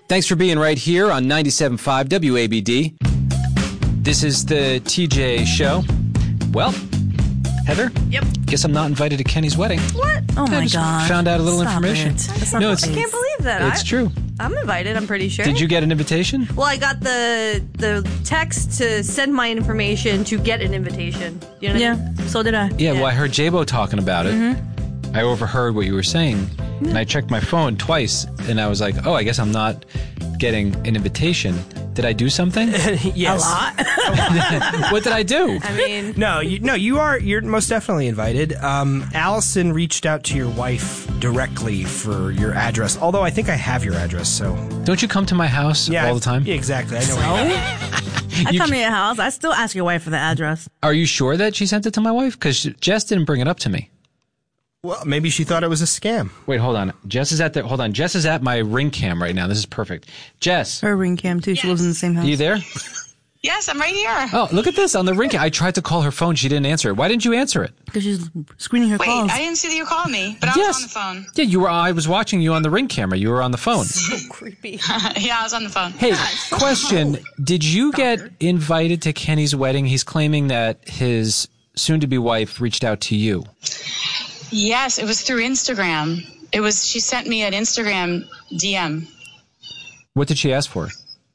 Thanks for being right here on 97.5 WABD. This is the TJ Show. Well, Heather? Yep. Guess I'm not invited to Kenny's wedding. What? Oh my God. Found out a little Stop information. No, I can't believe that. It's true. I'm invited, I'm pretty sure. Did you get an invitation? Well, I got the text to send my information to get an invitation. You know what I mean? So did I. Yeah, well, I heard J-Bo talking about it. I overheard what you were saying, and I checked my phone twice, and I was like, oh, I guess I'm not getting an invitation. Did I do something? Yes. A lot. What did I do? I mean, you're most definitely invited. Allison reached out to your wife directly for your address, although I think I have your address, so. Don't you come to my house all the time? Yeah, exactly. I know where you are. I come to your house. I still ask your wife for the address. Are you sure that she sent it to my wife? Because Jess didn't bring it up to me. Well, maybe she thought it was a scam. Wait, hold on. Jess is at my ring cam right now. This is perfect. Jess. Her ring cam, too. She lives in the same house. Are you there? Yes, I'm right here. Oh, look at this on the ring cam. I tried to call her phone. She didn't answer it. Why didn't you answer it? Because she's screening her Wait, calls. I didn't see that you called me, but I was on the phone. Yeah, you were. I was watching you on the ring camera. You were on the phone. so creepy. Yeah, I was on the phone. Hey, question. Did you get invited to Kenny's wedding? He's claiming that his soon-to-be wife reached out to you. Yes, it was through Instagram. She sent me an Instagram DM. What did she ask for?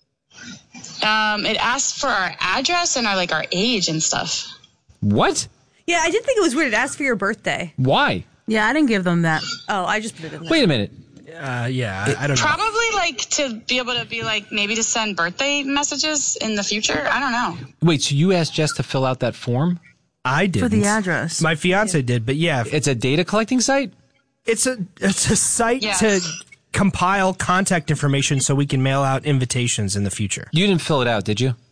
It asked for our address and our age and stuff. What? Yeah, I did think it was weird. It asked for your birthday. Why? Yeah, I didn't give them that. Oh, I just put it in there. Wait a minute. Yeah, I don't know. Probably to be able to be maybe to send birthday messages in the future. I don't know. Wait, so you asked Jess to fill out that form? I didn't. For the address. My fiance did, but yeah. It's a data collecting site? It's a site Yes. to compile contact information so we can mail out invitations in the future. You didn't fill it out, did you?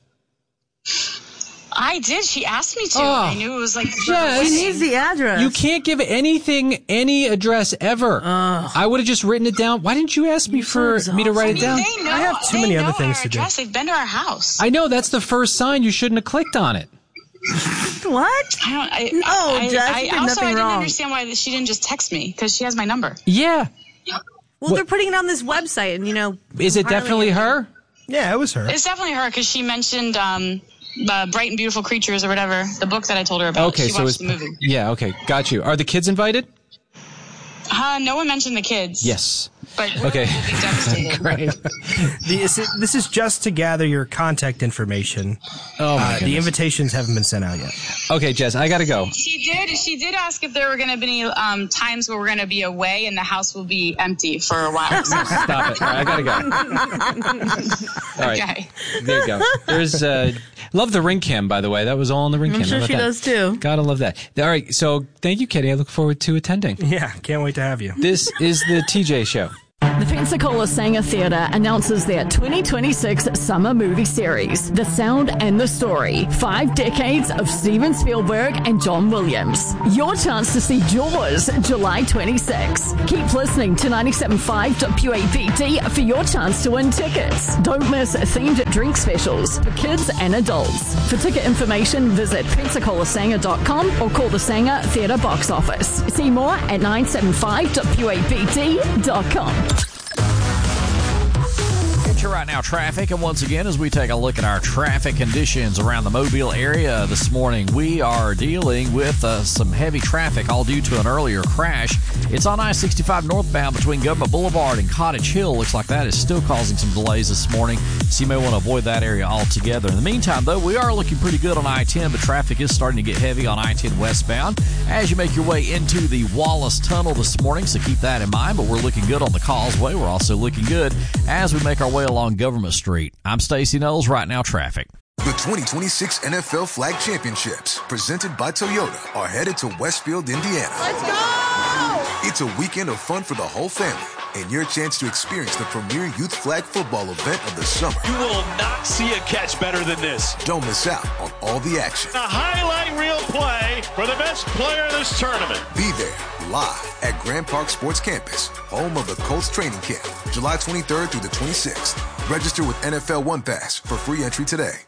I did. She asked me to. Oh, I knew it was for the She wedding. needs the address. You can't give anything any address ever. I would have just written it down. Why didn't you ask me so me to write it down? They know, I have too many other things to do. They've been to our house. I know, that's the first sign. You shouldn't have clicked on it. What? Jess, you did I nothing didn't wrong. understand why she didn't just text me because she has my number. Yeah. Well, they're putting it on this website, and Is it definitely her? Yeah, it was her. It's definitely her because she mentioned Bright and Beautiful Creatures or whatever, the book that I told her about. Okay, she so watched the movie. Yeah, okay, got you. Are the kids invited? No one mentioned the kids. Yes. But Okay. we'll be devastated. Great. This is just to gather your contact information. Oh my The goodness. invitations haven't been sent out yet. Okay, Jess, I gotta go. She did ask if there were going to be any times where we're going to be away and the house will be empty for a while. Stop it. All right, I gotta go. All right. Okay. There you go. There's love the ring cam, by the way. That was all on the ring cam. I'm sure How about she that? does too. Gotta love that. All right, so thank you, Kenny. I look forward to attending. Yeah, can't wait to have you. This is the TJ Show. The Pensacola Sanger Theatre announces their 2026 summer movie series, The Sound and the Story, 5 decades of Steven Spielberg and John Williams. Your chance to see Jaws, July 26. Keep listening to 97.5 WABD for your chance to win tickets. Don't miss themed drink specials for kids and adults. For ticket information, visit PensacolaSanger.com or call the Sanger Theatre box office. See more at 975WABD.com. Get your right now traffic, and once again, as we take a look at our traffic conditions around the Mobile area this morning, we are dealing with some heavy traffic, all due to an earlier crash. It's on I-65 northbound between Government Boulevard and Cottage Hill. Looks like that is still causing some delays this morning, so you may want to avoid that area altogether. In the meantime, though, we are looking pretty good on I-10, but traffic is starting to get heavy on I-10 westbound as you make your way into the Wallace Tunnel this morning, so keep that in mind. But we're looking good on the Causeway. We're also looking good as we make our way along Government Street. I'm Stacey Knowles. Right now, traffic. The 2026 NFL Flag Championships, presented by Toyota, are headed to Westfield, Indiana. Let's go! It's a weekend of fun for the whole family and your chance to experience the premier youth flag football event of the summer. You will not see a catch better than this. Don't miss out on all the action. A highlight reel play for the best player in this tournament. Be there live at Grand Park Sports Campus, home of the Colts training camp, July 23rd through the 26th. Register with NFL One Pass for free entry today.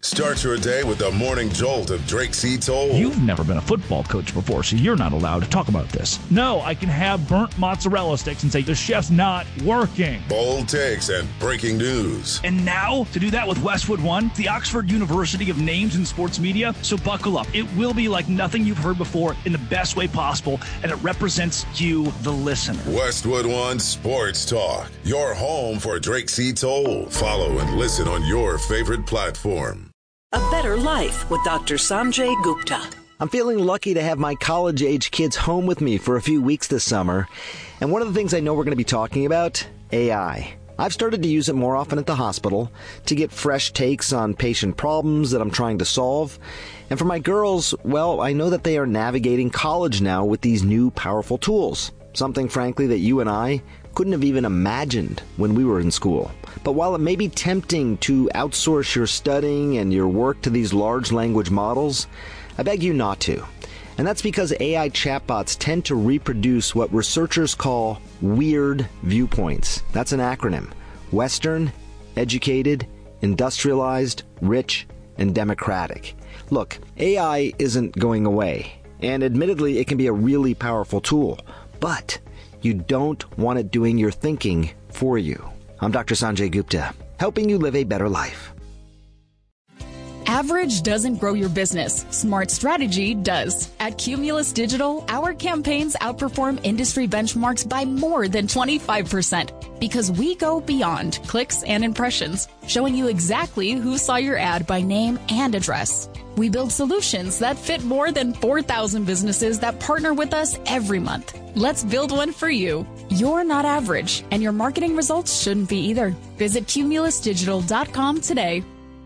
Start your day with the morning jolt of Drake C. Toll. You've never been a football coach before, so you're not allowed to talk about this. No, I can have burnt mozzarella sticks and say the chef's not working. Bold takes and breaking news. And now, to do that with Westwood One, the Oxford University of Names in Sports Media. So buckle up. It will be like nothing you've heard before in the best way possible, and it represents you, the listener. Westwood One Sports Talk, your home for Drake C. Toll. Follow and listen on your favorite platform. A Better Life with Dr. Sanjay Gupta. I'm feeling lucky to have my college-age kids home with me for a few weeks this summer. And one of the things I know we're going to be talking about, AI. I've started to use it more often at the hospital to get fresh takes on patient problems that I'm trying to solve. And for my girls, well, I know that they are navigating college now with these new powerful tools. Something, frankly, that you and I couldn't have even imagined when we were in school. But while it may be tempting to outsource your studying and your work to these large language models, I beg you not to. And that's because AI chatbots tend to reproduce what researchers call weird viewpoints. That's an acronym. Western, educated, industrialized, rich, and democratic. Look, AI isn't going away. And admittedly, it can be a really powerful tool. But you don't want it doing your thinking for you. I'm Dr. Sanjay Gupta, helping you live a better life. Average doesn't grow your business. Smart strategy does. At Cumulus Digital, our campaigns outperform industry benchmarks by more than 25% because we go beyond clicks and impressions, showing you exactly who saw your ad by name and address. We build solutions that fit more than 4,000 businesses that partner with us every month. Let's build one for you. You're not average, and your marketing results shouldn't be either. Visit cumulusdigital.com today.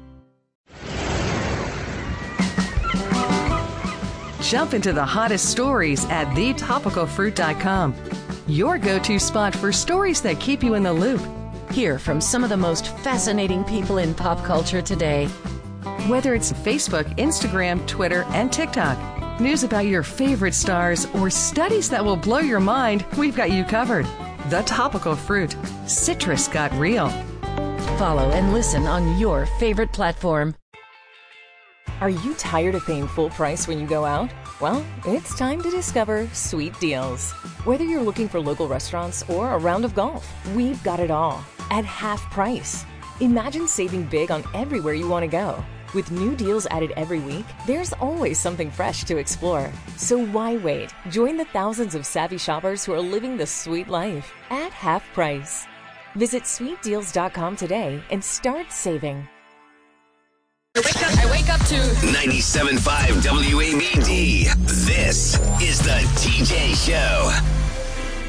Jump into the hottest stories at thetopicalfruit.com. Your go-to spot for stories that keep you in the loop. Hear from some of the most fascinating people in pop culture today. Whether it's Facebook, Instagram, Twitter, and TikTok, news about your favorite stars, or studies that will blow your mind, we've got you covered. The Topical Fruit. Citrus got real. Follow and listen on your favorite platform. Are you tired of paying full price when you go out? Well, it's time to discover Sweet Deals. Whether you're looking for local restaurants or a round of golf, we've got it all at half price. Imagine saving big on everywhere you want to go. With new deals added every week, there's always something fresh to explore. So why wait? Join the thousands of savvy shoppers who are living the sweet life at half price. Visit sweetdeals.com today and start saving. I wake up to 97.5 WABD. This is the TJ Show.